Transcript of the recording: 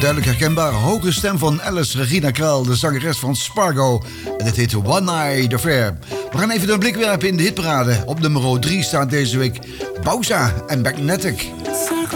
duidelijk herkenbare hoge stem van Alice Regina Král, de zangeres van Spargo. En dit heet One Night Affair. We gaan even een blik werpen in de hitparade. Op nummer 3 staat deze week Bauza en Magnetic.